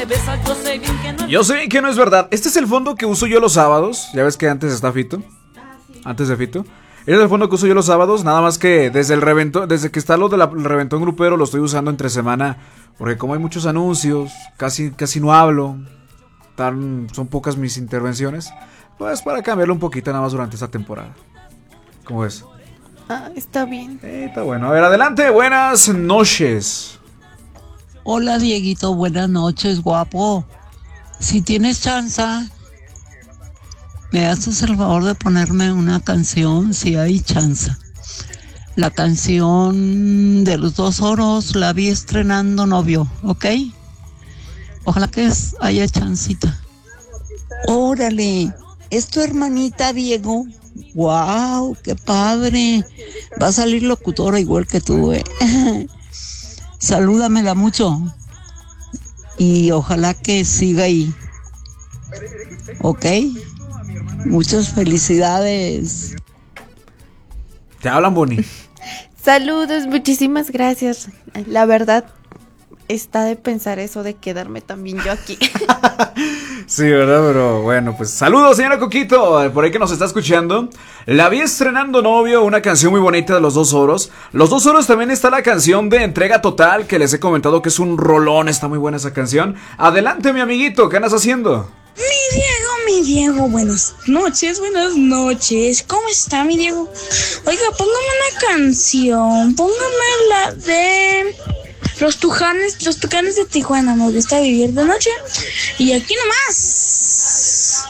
Yo sé que no es verdad. Este es el fondo que uso yo los sábados. Ya ves que antes está Fito. Antes de Fito. Este es el fondo que uso yo los sábados. Nada más que desde el reventón, desde que está lo del reventón grupero, lo estoy usando entre semana. Porque como hay muchos anuncios, casi no hablo. Son pocas mis intervenciones. Pues para cambiarlo un poquito nada más durante esta temporada. ¿Cómo ves? Está bien. Está bueno. A ver, adelante. Buenas noches. Hola, Dieguito. Buenas noches, guapo. Si tienes chance, me haces el favor de ponerme una canción, si hay chance. La canción de los Dos Oros, La vi estrenando novio, ¿ok? Ojalá que haya chancita. Órale, ¿es tu hermanita, Diego? ¡Wow! ¡Qué padre! Va a salir locutora igual que tú, ¿eh? Salúdamela mucho. Y ojalá que siga ahí. ¿Ok? Muchas felicidades. Te hablan, Bonnie. Saludos, muchísimas gracias. La verdad, está de pensar eso de quedarme también yo aquí. Sí, ¿verdad? Pero bueno, pues saludos, señora Coquito, por ahí que nos está escuchando. La vi estrenando novio, una canción muy bonita de Los Dos Oros. Los Dos Oros también está la canción de Entrega Total, que les he comentado que es un rolón, está muy buena esa canción. Adelante, mi amiguito, ¿qué andas haciendo? Mi Diego, buenas noches. ¿Cómo está, mi Diego? Oiga, póngame una canción, póngame la de Los Tucanes de Tijuana. Me gusta vivir de noche. Y aquí nomás,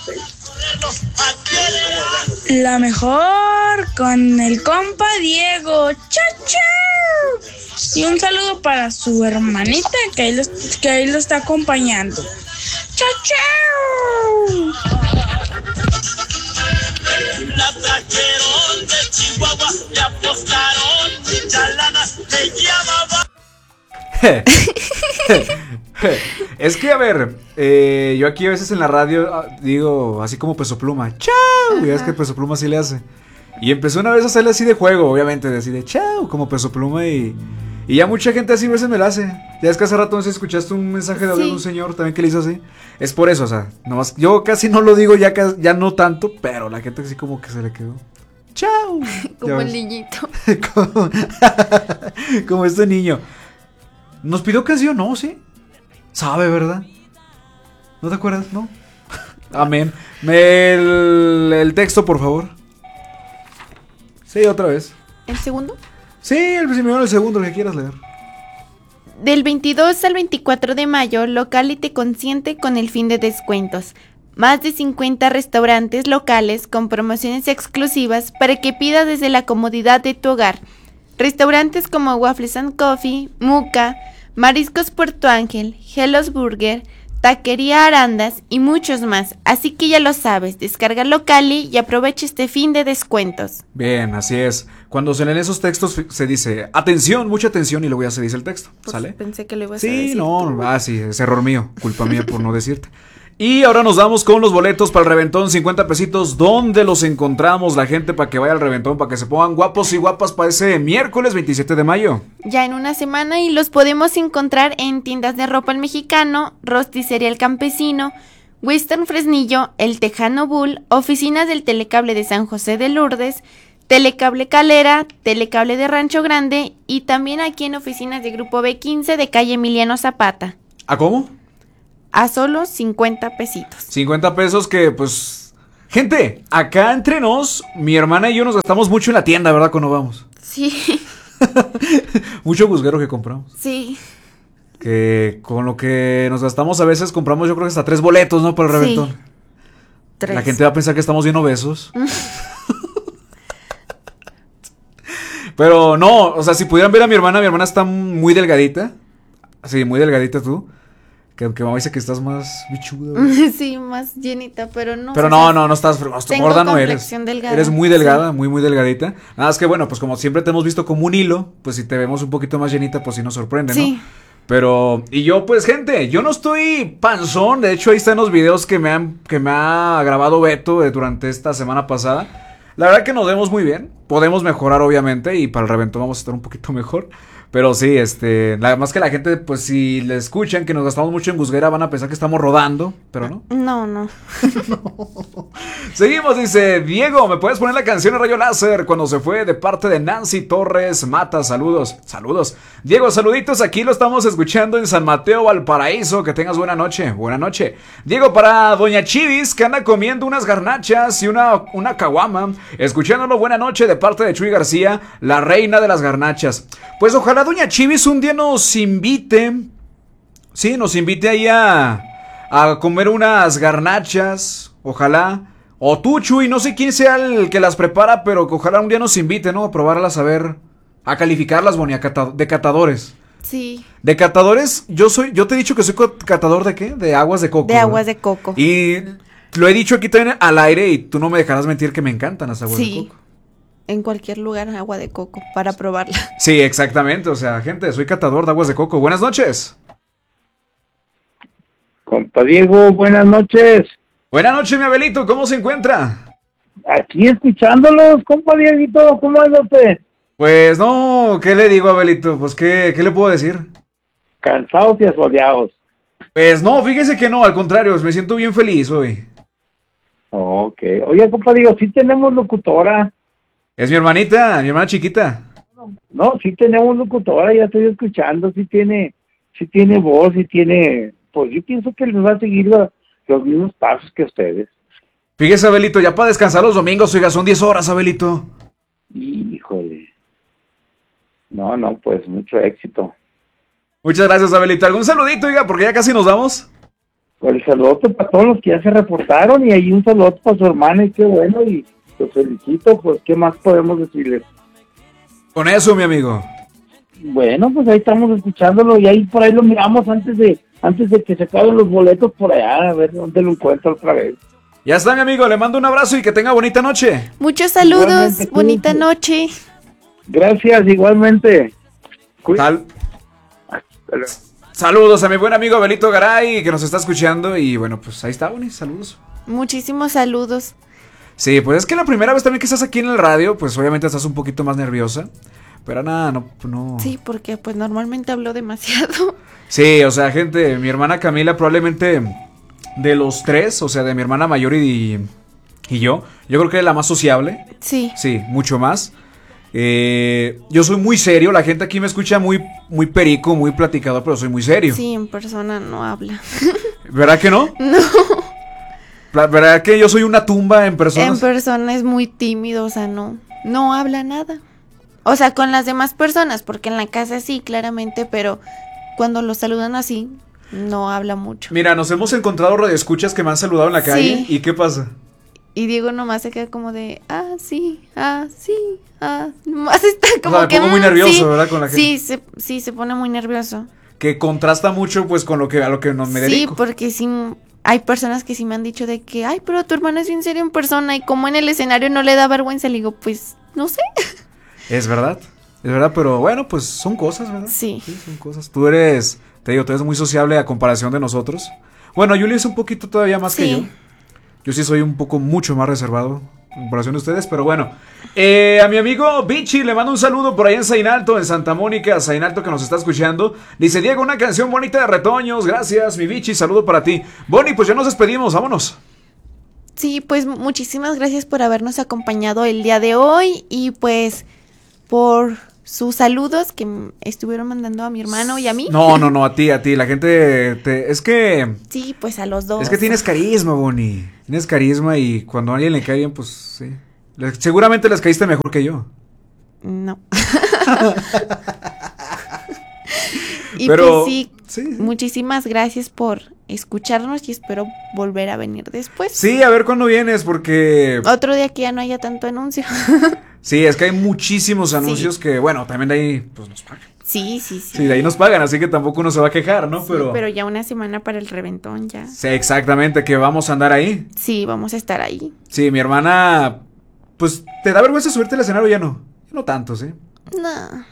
la mejor con el compa Diego. ¡Chao, chao! Y un saludo para su hermanita que ahí lo está acompañando. ¡Chao, chao! La trajeron de Chihuahua, le apostaron mucha lana, le llamaba. Es que, a ver, yo aquí a veces en la radio digo así como Peso Pluma, chao, y es que Peso Pluma así le hace. Y empezó una vez a hacerle así de juego, obviamente, de así de chao, como Peso Pluma y ya mucha gente así a veces me la hace. Ya es que hace rato no sé si escuchaste un mensaje de audio de un señor también que le hizo así. Es por eso, o sea, nomás, yo casi no lo digo ya no tanto, pero la gente así como que se le quedó. ¡Chao! Como el niñito. Como este niño. ¿Nos pidió canción? No, ¿sí? Sabe, ¿verdad? ¿No te acuerdas? ¿No? Amén. El texto, por favor. Sí, otra vez. ¿El segundo? Sí, el primero, el segundo, el que quieras leer. Del 22 al 24 de mayo, Locality consiente con el fin de descuentos. Más de 50 restaurantes locales con promociones exclusivas para que pidas desde la comodidad de tu hogar. Restaurantes como Waffles and Coffee, Muca, Mariscos Puerto Ángel, Hello's Burger, Taquería Arandas y muchos más. Así que ya lo sabes, descarga Locali y aprovecha este fin de descuentos. Bien, así es. Cuando se leen esos textos se dice, atención, mucha atención, y luego ya se dice el texto, Pues ¿sale? pensé que lo ibas a decir. Sí, no, sí, es error mío, culpa mía por no decirte. Y ahora nos vamos con los boletos para el reventón, 50 pesitos. ¿Dónde los encontramos la gente para que vaya al reventón, para que se pongan guapos y guapas para ese miércoles 27 de mayo? Ya en una semana, y los podemos encontrar en tiendas de ropa El Mexicano, Rosticería El Campesino, Western Fresnillo, El Tejano Bull, oficinas del Telecable de San José de Lourdes, Telecable Calera, Telecable de Rancho Grande y también aquí en oficinas de Grupo B15 de calle Emiliano Zapata. ¿A cómo? A solo 50 pesitos. 50 pesos que, pues... Gente, acá entre nos, mi hermana y yo nos gastamos mucho en la tienda, ¿verdad? Cuando vamos. Sí. Mucho busguero que compramos. Sí. Que con lo que nos gastamos a veces compramos yo creo que hasta 3 boletos, ¿no? Para el reventón. Sí. 3. La gente va a pensar que estamos bien obesos. Pero no, o sea, si pudieran ver a mi hermana está muy delgadita. Sí, muy delgadita tú. Que mamá dice que estás más bichuda. Sí, más llenita, pero no. Pero no estás gorda, no eres. Delgada. Eres muy delgada, sí. muy delgadita. Nada más que bueno, pues como siempre te hemos visto como un hilo, pues si te vemos un poquito más llenita, pues sí nos sorprende, sí. ¿no? Pero, y yo pues gente, yo no estoy panzón, de hecho ahí están los videos que me ha grabado Beto durante esta semana pasada. La verdad que nos vemos muy bien, podemos mejorar obviamente y para el reventón vamos a estar un poquito mejor. Pero sí, más que la gente, pues si le escuchan que nos gastamos mucho en Gusguera van a pensar que estamos rodando, pero no. No. Seguimos, dice Diego, ¿me puedes poner la canción de Rayo Láser cuando se fue de parte de Nancy Torres Mata? Saludos. Diego, saluditos, aquí lo estamos escuchando en San Mateo, Valparaíso, que tengas buena noche. Diego, para Doña Chivis, que anda comiendo unas garnachas y una caguama, escuchándolo, buena noche de parte de Chuy García, la reina de las garnachas. Pues ojalá Doña Chivis un día nos invite, sí, nos invite ahí a comer unas garnachas, ojalá. O tú, Chuy, no sé quién sea el que las prepara, pero que ojalá un día nos invite, ¿no? A probarlas, a ver, a calificarlas, Bonnie, de catadores. Sí. De catadores, yo te he dicho que soy catador de ¿qué? De aguas de coco. De aguas de coco. Y lo he dicho aquí también al aire y tú no me dejarás mentir que me encantan las aguas de coco. En cualquier lugar agua de coco para probarla. Sí, exactamente, o sea, gente, soy catador de aguas de coco. Buenas noches. Compa Diego, buenas noches. Buenas noches, mi Abelito, ¿cómo se encuentra? Aquí escuchándolos, compa Dieguito, ¿cómo anda usted? Pues no, ¿qué le digo, Abelito? Pues, ¿qué le puedo decir? Cansados y asoleados. Pues no, fíjese que no, al contrario, me siento bien feliz hoy. Ok, oye, compa Diego, sí tenemos locutora. Es mi hermanita, mi hermana chiquita. No, sí tenemos locutora, ya estoy escuchando, sí tiene voz, sí tiene, pues yo pienso que les va a seguir los mismos pasos que ustedes. Fíjese, Abelito, ya para descansar los domingos, oiga, son 10 horas, Abelito. Híjole. No, pues mucho éxito. Muchas gracias, Abelito. ¿Algún saludito, oiga? Porque ya casi nos vamos. Pues el saludo para todos los que ya se reportaron y ahí un saludo para su hermana y qué bueno y los felicito, pues qué más podemos decirles. Con eso, mi amigo. Bueno, pues ahí estamos escuchándolo y ahí por ahí lo miramos antes de que se acaben los boletos por allá, a ver dónde lo encuentro otra vez. Ya está, mi amigo, le mando un abrazo y que tenga bonita noche. Muchos saludos, Igualmente, bonita noche. Gracias, igualmente. Saludos a mi buen amigo Abelito Garay, que nos está escuchando. Y bueno, pues ahí está, Bonnie, saludos. Muchísimos saludos. Sí, pues es que la primera vez también que estás aquí en el radio, pues obviamente estás un poquito más nerviosa. Pero nada, no. Sí, porque pues normalmente hablo demasiado. Sí, o sea, gente, mi hermana Camila probablemente de los tres, o sea, de mi hermana mayor y yo creo que es la más sociable. Sí. Sí, mucho más. Yo soy muy serio, la gente aquí me escucha muy perico, muy platicador, pero soy muy serio. Sí, en persona no habla. ¿Verdad que no? No. ¿Verdad que yo soy una tumba en persona? En persona es muy tímido, o sea, no habla nada. O sea, con las demás personas, porque en la casa sí, claramente, pero cuando lo saludan así, no habla mucho. Mira, nos hemos encontrado radioescuchas que me han saludado en la calle. ¿Y qué pasa? Y Diego nomás se queda como de, sí. Nomás está como, o sea, que muy nervioso, sí, ¿verdad? Con la gente. Sí, se pone muy nervioso. Que contrasta mucho, pues, con a lo que me dedico. Sí, porque sí, hay personas que sí me han dicho de que, pero tu hermana es bien seria en persona y como en el escenario no le da vergüenza, le digo, pues, no sé. Es verdad, pero bueno, pues son cosas, ¿verdad? Sí, son cosas. Tú eres muy sociable a comparación de nosotros. Bueno, Yuli es un poquito todavía más que yo. Yo sí soy un poco mucho más reservado en comparación de ustedes, pero bueno. A mi amigo Bichi le mando un saludo por ahí en Zainalto, en Santa Mónica, Zainalto, que nos está escuchando. Dice, Diego, una canción bonita de retoños. Gracias, mi Bichi, saludo para ti. Bonnie, pues ya nos despedimos, vámonos. Sí, pues muchísimas gracias por habernos acompañado el día de hoy y pues por sus saludos que estuvieron mandando a mi hermano y a mí. No, a ti, la gente es que... Sí, pues a los dos. Es que tienes carisma, Bonnie, tienes carisma y cuando a alguien le cae bien, pues sí. Seguramente les caíste mejor que yo. No. Y pero, pues sí, muchísimas gracias por escucharnos y espero volver a venir después. Sí, a ver cuándo vienes, porque... Otro día que ya no haya tanto anuncio. Sí, es que hay muchísimos anuncios que, bueno, también de ahí, pues nos pagan. Sí. Sí, de ahí nos pagan, así que tampoco uno se va a quejar, ¿no? Sí, pero ya una semana para el reventón ya. Sí, exactamente, que vamos a andar ahí. Sí, vamos a estar ahí. Sí, mi hermana, pues, ¿te da vergüenza subirte al escenario? Ya no tanto, ¿sí? No.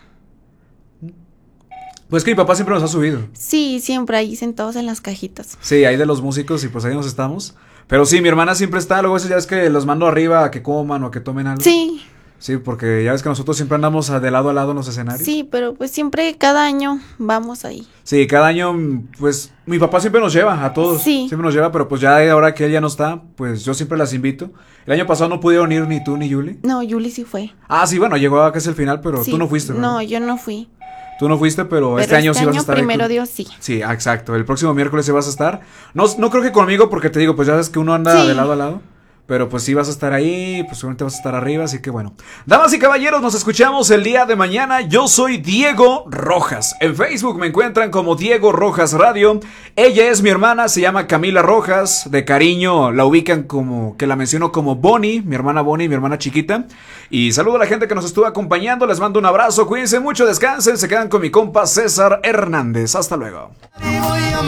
Pues que mi papá siempre nos ha subido. Sí, siempre ahí sentados en las cajitas. Sí, ahí de los músicos y pues ahí nos estamos. Pero sí, mi hermana siempre está, luego ya es que los mando arriba a que coman o a que tomen algo. Sí. Sí, porque ya ves que nosotros siempre andamos de lado a lado en los escenarios. Sí, pero pues siempre cada año vamos ahí. Sí, cada año, pues, mi papá siempre nos lleva a todos. Sí. Siempre nos lleva, pero pues ya ahora que él ya no está, pues yo siempre las invito. El año pasado no pudieron ir ni tú ni Yuli. No, Yuli sí fue. Ah, sí, bueno, llegó a casi el final, pero Sí. tú no fuiste, ¿verdad? No, yo no fui. Tú no fuiste, pero este año sí vas a estar ahí primero tú. Dios, sí. Sí, exacto. El próximo miércoles sí vas a estar. No creo que conmigo, porque te digo, pues ya sabes que uno anda Sí. de lado a lado. Pero pues sí vas a estar ahí, pues seguramente vas a estar arriba, así que bueno. Damas y caballeros, nos escuchamos el día de mañana. Yo soy Diego Rojas. En Facebook me encuentran como Diego Rojas Radio. Ella es mi hermana, se llama Camila Rojas. De cariño la ubican como, que la menciono como Bonnie, mi hermana chiquita. Y saludo a la gente que nos estuvo acompañando. Les mando un abrazo, cuídense mucho, descansen. Se quedan con mi compa César Hernández. Hasta luego.